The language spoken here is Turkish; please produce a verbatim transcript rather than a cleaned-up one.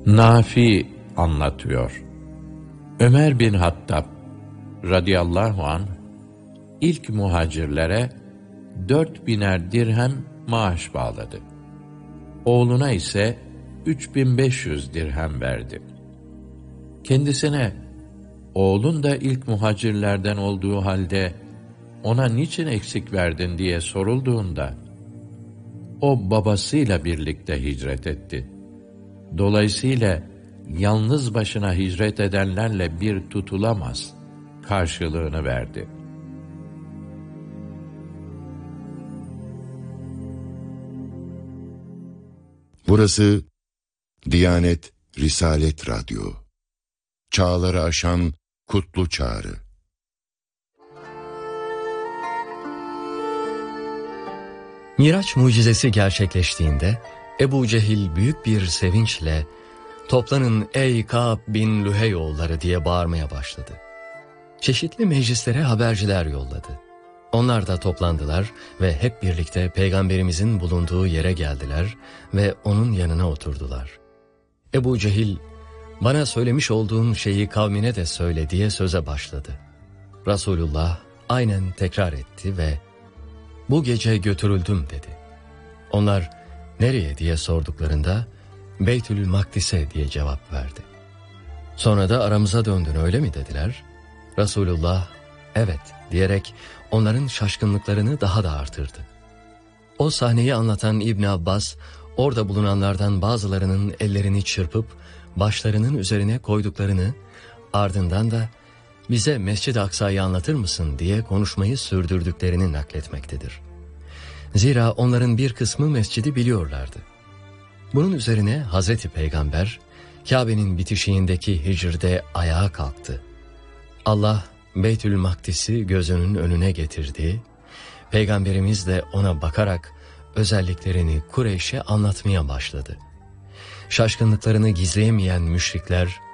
Nafi anlatıyor. Ömer bin Hattab radıyallahu anh ilk muhacirlere dört biner dirhem maaş bağladı. Oğluna ise üç bin beş yüz dirhem verdi. Kendisine, oğlun da ilk muhacirlerden olduğu halde ona niçin eksik verdin diye sorulduğunda, o babasıyla birlikte hicret etti. Dolayısıyla yalnız başına hicret edenlerle bir tutulamaz karşılığını verdi. Burası Diyanet Risalet Radyo. Çağları aşan kutlu çağrı. Miraç mucizesi gerçekleştiğinde Ebu Cehil büyük bir sevinçle "Toplanın ey Kâb bin Lühey oğulları" diye bağırmaya başladı. Çeşitli meclislere haberciler yolladı. Onlar da toplandılar ve hep birlikte Peygamberimizin bulunduğu yere geldiler ve onun yanına oturdular. Ebu Cehil, "Bana söylemiş olduğun şeyi kavmine de söyle" diye söze başladı. Resulullah aynen tekrar etti ve "Bu gece götürüldüm" dedi. Onlar "Nereye?" diye sorduklarında "Beytül Makdis'e" diye cevap verdi. Sonra da "Aramıza döndün öyle mi?" dediler. Resulullah "Evet" diyerek onların şaşkınlıklarını daha da artırdı. O sahneyi anlatan İbn Abbas, orada bulunanlardan bazılarının ellerini çırpıp başlarının üzerine koyduklarını, ardından da "Bize Mescid-i Aksa'yı anlatır mısın?" diye konuşmayı sürdürdüklerini nakletmektedir. Zira onların bir kısmı mescidi biliyorlardı. Bunun üzerine Hazreti Peygamber, Kabe'nin bitişiğindeki hicrde ayağa kalktı. Allah Beytül Makdis'i gözünün önüne getirdi. Peygamberimiz de ona bakarak özelliklerini Kureyş'e anlatmaya başladı. Şaşkınlıklarını gizleyemeyen müşrikler